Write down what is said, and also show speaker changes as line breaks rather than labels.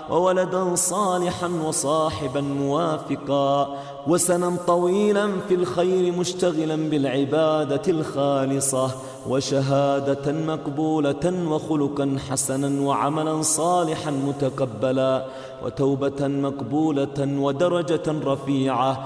وولدا صالحا وصاحبا موافقا، وسنا طويلا في الخير مشتغلا بالعبادة الخالصة، وشهادة مقبولة وخلقا حسنا وعملا صالحا متقبلا، وتوبة مقبولة ودرجة رفيعة